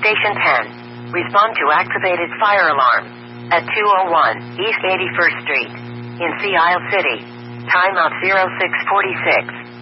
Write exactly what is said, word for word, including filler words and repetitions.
Station ten. Respond to activated fire alarm at two oh one East eighty-first Street in Sea Isle City. Timeout zero six forty-six.